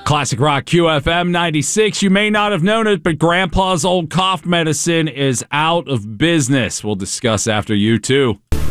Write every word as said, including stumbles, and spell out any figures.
Classic Rock Q F M ninety-six. You may not have known it, but Grandpa's old cough medicine is out of business. We'll discuss after you, too.